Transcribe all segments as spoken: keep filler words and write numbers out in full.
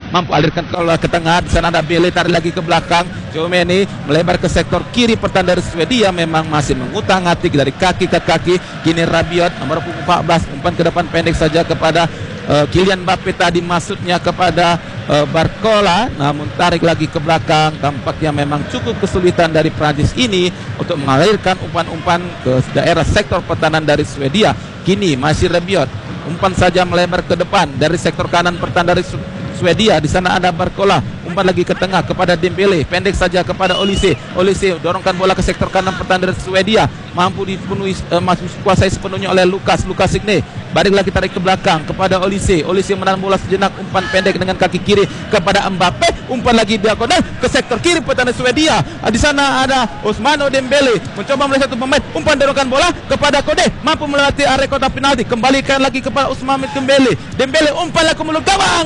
mampu alirkan ke, ke tengah. Di sana ada Bele, tarik lagi ke belakang. Jomeni melebar ke sektor kiri, pertahanan dari Swedia memang masih mengutang-atik dari kaki ke kaki. Kini Rabiot nomor empat belas umpan ke depan pendek saja kepada uh, Kylian Mbappe tadi, maksudnya kepada uh, Barcola, namun tarik lagi ke belakang. Tampaknya memang cukup kesulitan dari Prancis ini untuk mengalirkan umpan-umpan ke daerah sektor pertahanan dari Swedia. Kini masih Rabiot, umpan saja melebar ke depan dari sektor kanan pertahanan dari Swedia. Di sana ada Barcola, umpan lagi ke tengah kepada Dembele, pendek saja kepada Olise. Olise dorongkan bola ke sektor kanan pertahanan dari Swedia, mampu dipenuhi uh, masuk kuasai sepenuhnya oleh Lukas Lukas Signe. Balik lagi tarik ke belakang kepada Olise. Olise menahan bola sejenak, umpan pendek dengan kaki kiri kepada Mbappe, umpan lagi diagonal ke sektor kiri pertahanan Swedia. Di sana ada Ousmane Dembele mencoba melihat satu pemain, umpan dorongkan bola kepada Kode, mampu melewati area kotak penalti, kembalikan lagi kepada Ousmane Dembele. Dembele umpan lagi ke mulut gawang.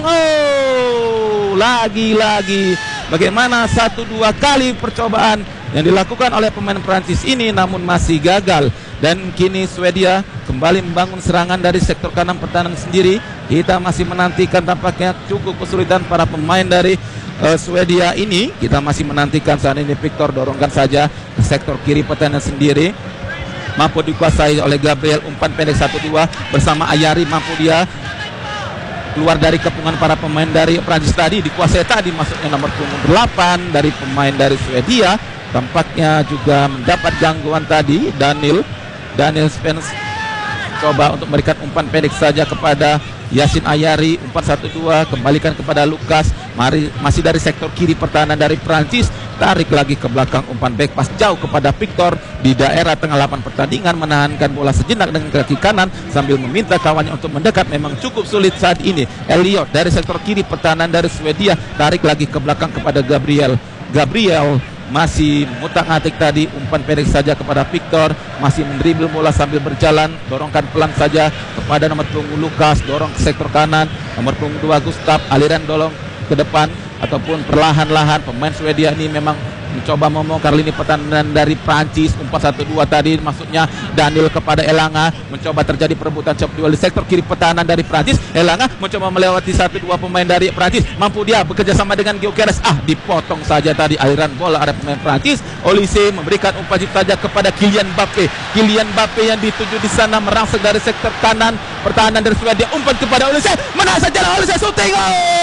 Oh, lagi-lagi bagaimana satu dua kali percobaan yang dilakukan oleh pemain Prancis ini namun masih gagal. Dan kini Swedia kembali membangun serangan dari sektor kanan pertahanan sendiri. Kita masih menantikan, tampaknya cukup kesulitan para pemain dari uh, Swedia ini. Kita masih menantikan. Saat ini Victor dorongkan saja ke sektor kiri pertahanan sendiri, mampu dikuasai oleh Gabriel. Umpan pendek satu dua bersama Ayari, mampu dia keluar dari kepungan para pemain dari Prancis tadi, dikuasai tadi masuknya nomor punggung delapan dari pemain dari Swedia. Tampaknya juga mendapat gangguan tadi. Daniel Daniel Spence coba untuk memberikan umpan pendek saja kepada Yasin Ayari, umpan satu dua kembalikan kepada Lukas. Mari masih dari sektor kiri pertahanan dari Prancis, tarik lagi ke belakang, umpan back pass jauh kepada Victor di daerah tengah lapangan pertandingan, menahankan bola sejenak dengan kaki kanan sambil meminta kawannya untuk mendekat. Memang cukup sulit saat ini. Elliot dari sektor kiri pertahanan dari Swedia, tarik lagi ke belakang kepada Gabriel. Gabriel masih mutang-atik tadi, umpan pendek saja kepada Victor, masih mendribble bola sambil berjalan, dorongkan pelan saja kepada nomor punggung Lukas, dorong ke sektor kanan, nomor punggung dua Gustav, aliran dorong ke depan ataupun perlahan-lahan. Pemain Swedia ini memang mencoba membongkar lini pertahanan dari Prancis. Umpan satu dua tadi, maksudnya Daniel kepada Elanga, mencoba terjadi perebutan cop duel di sektor kiri pertahanan dari Prancis. Elanga mencoba melewati satu dua pemain dari Prancis, mampu dia bekerja sama dengan Gyökeres, ah dipotong saja tadi aliran bola area pemain Prancis. Olise memberikan umpan saja kepada Kylian Mbappe. Kylian Mbappe yang dituju di sana merangsek dari sektor kanan pertahanan dari Swedia, umpan kepada Olise, menang saja Olise, shooting.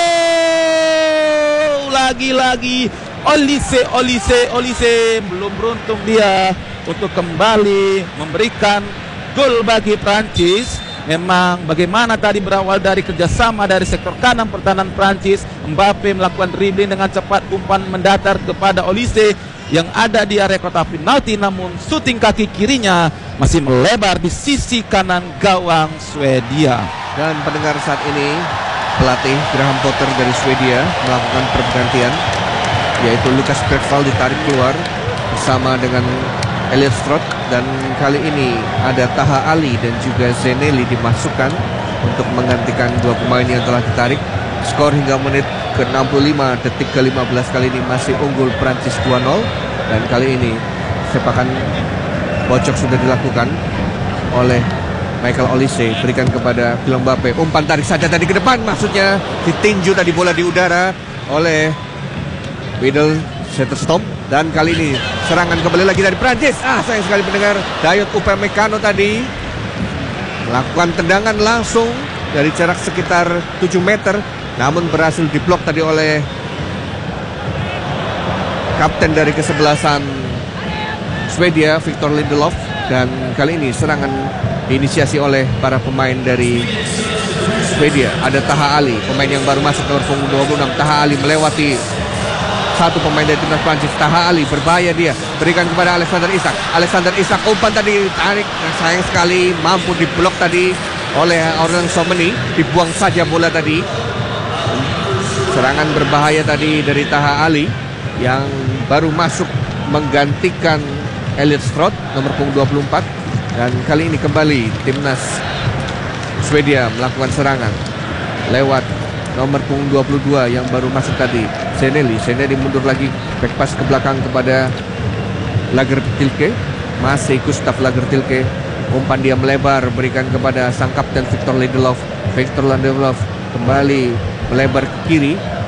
Oh, lagi-lagi Olise, Olise, Olise belum beruntung dia untuk kembali memberikan gol bagi Prancis. Memang bagaimana tadi berawal dari kerjasama dari sektor kanan pertahanan Prancis, Mbappe melakukan dribbling dengan cepat, umpan mendatar kepada Olise yang ada di area kotak penalti, namun syuting kaki kirinya masih melebar di sisi kanan gawang Swedia. Dan pendengar, saat ini pelatih Graham Potter dari Swedia melakukan pergantian, yaitu Lukas Bergvall ditarik keluar bersama dengan Elliot Stroot, dan kali ini ada Taha Ali dan juga Zeneli dimasukkan untuk menggantikan dua pemain yang telah ditarik. Skor hingga menit ke enam puluh lima, detik ke lima belas kali ini masih unggul Prancis dua nol, dan kali ini sepakan bocok sudah dilakukan oleh Michael Olise, berikan kepada Kylian Mbappe, umpan tarik saja tadi ke depan, maksudnya ditinju tadi bola di udara oleh Widel Setterstorm. Dan kali ini serangan kembali lagi dari Prancis. Ah, sayang sekali pendengar, Dayot Upamecano tadi melakukan tendangan langsung dari jarak sekitar tujuh meter, namun berhasil diblok tadi oleh kapten dari kesebelasan Swedia, Victor Lindelof. Dan kali ini serangan diinisiasi oleh para pemain dari Swedia. Ada Taha Ali, pemain yang baru masuk nomor punggung dua puluh enam. Taha Ali melewati satu pemain dari timnas Prancis. Taha Ali berbahaya, dia berikan kepada Alexander Isak. Alexander Isak umpan tadi tarik, sayang sekali mampu diblok tadi oleh Aurélien Tchouameni, dibuang saja bola tadi. Serangan berbahaya tadi dari Taha Ali yang baru masuk menggantikan Elliot Stroot nomor punggung dua puluh empat. Dan kali ini kembali timnas Swedia melakukan serangan lewat nomor punggung dua puluh dua yang baru masuk tadi, Zeneli. Zeneli mundur lagi, back pass ke belakang kepada Lagertilke. Masih Gustav Lagertilke, umpan dia melebar, berikan kepada sang kapten Victor Lindelof. Victor Lindelof kembali melebar ke kiri,